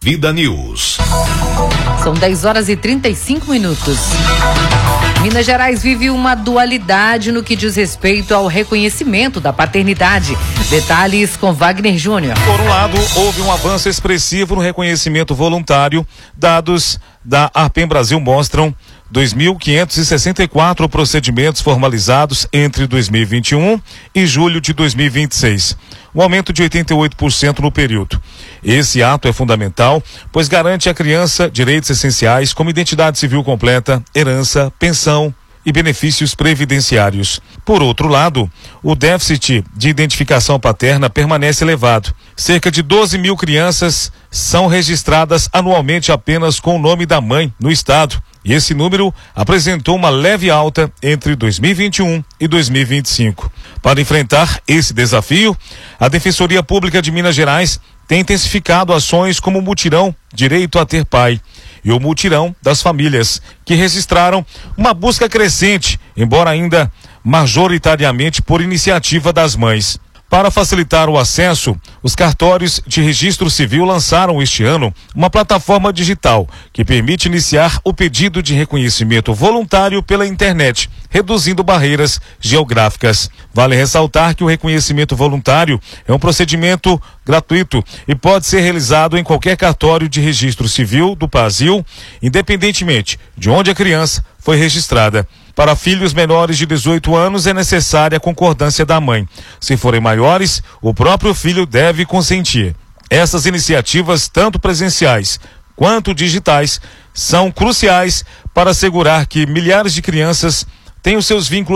Vida News. São 10h35. Minas Gerais vive uma dualidade no que diz respeito ao reconhecimento da paternidade. Detalhes com Wagner Júnior. Por um lado, houve um avanço expressivo no reconhecimento voluntário. Dados da Arpem Brasil mostram 2.564 procedimentos formalizados entre 2021 e julho de 2026, um aumento de 88% no período. Esse ato é fundamental, pois garante à criança direitos essenciais como identidade civil completa, herança, pensão e benefícios previdenciários. Por outro lado, o déficit de identificação paterna permanece elevado. Cerca de 12 mil crianças são registradas anualmente apenas com o nome da mãe no estado. E esse número apresentou uma leve alta entre 2021 e 2025. Para enfrentar esse desafio, a Defensoria Pública de Minas Gerais tem intensificado ações como o Mutirão Direito a Ter Pai e o Mutirão das Famílias, que registraram uma busca crescente, embora ainda majoritariamente por iniciativa das mães. Para facilitar o acesso, os cartórios de registro civil lançaram este ano uma plataforma digital que permite iniciar o pedido de reconhecimento voluntário pela internet, reduzindo barreiras geográficas. Vale ressaltar que o reconhecimento voluntário é um procedimento gratuito e pode ser realizado em qualquer cartório de registro civil do Brasil, independentemente de onde a criança foi registrada. Para filhos menores de 18 anos é necessária a concordância da mãe. Se forem maiores, o próprio filho deve consentir. Essas iniciativas, tanto presenciais quanto digitais, são cruciais para assegurar que milhares de crianças tenham seus vínculos